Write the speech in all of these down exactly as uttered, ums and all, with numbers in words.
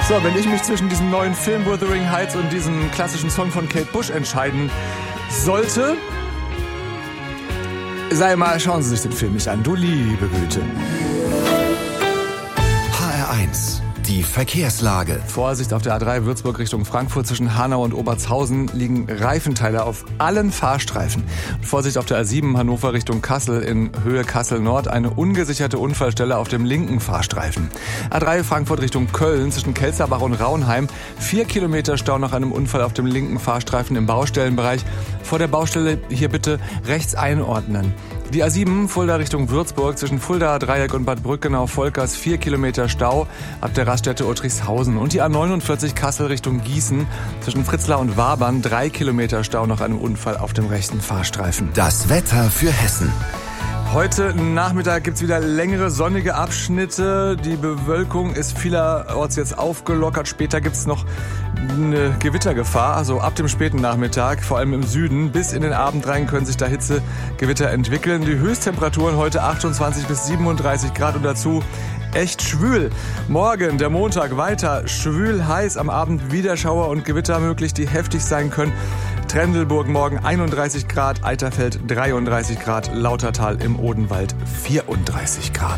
So, wenn ich mich zwischen diesem neuen Film Wuthering Heights und diesem klassischen Song von Kate Bush entscheiden sollte, sei mal, schauen Sie sich den Film nicht an, du liebe Güte. H R eins. Die Verkehrslage. Vorsicht auf der A drei Würzburg Richtung Frankfurt zwischen Hanau und Obertshausen liegen Reifenteile auf allen Fahrstreifen. Und Vorsicht auf der A sieben Hannover Richtung Kassel in Höhe Kassel Nord eine ungesicherte Unfallstelle auf dem linken Fahrstreifen. A drei Frankfurt Richtung Köln zwischen Kelzerbach und Raunheim. Vier Kilometer Stau nach einem Unfall auf dem linken Fahrstreifen im Baustellenbereich. Vor der Baustelle hier bitte rechts einordnen. Die A sieben Fulda Richtung Würzburg zwischen Fulda Dreieck und Bad Brückenau-Volkers vier Kilometer Stau ab der Raststätte Uttrichshausen. Und die A neunundvierzig Kassel Richtung Gießen zwischen Fritzlar und Wabern drei Kilometer Stau nach einem Unfall auf dem rechten Fahrstreifen. Das Wetter für Hessen. Heute Nachmittag gibt's wieder längere sonnige Abschnitte. Die Bewölkung ist vielerorts jetzt aufgelockert. Später gibt's noch eine Gewittergefahr, also ab dem späten Nachmittag, vor allem im Süden. Bis in den Abend rein können sich da Hitzegewitter entwickeln. Die Höchsttemperaturen heute achtundzwanzig bis siebenunddreißig Grad und dazu echt schwül. Morgen, der Montag, weiter schwül heiß. Am Abend wieder Schauer und Gewitter möglich, die heftig sein können. Trendelburg morgen einunddreißig Grad, Eiterfeld dreiunddreißig Grad, Lautertal im Odenwald vierunddreißig Grad.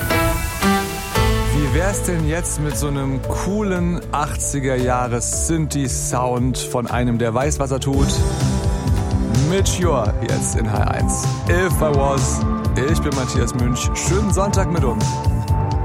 Wie wär's denn jetzt mit so einem coolen achtziger-Jahres-Synthi-Sound von einem, der weiß, was er tut? Mature jetzt in H R eins. If I Was. Ich bin Matthias Münch. Schönen Sonntag mit uns.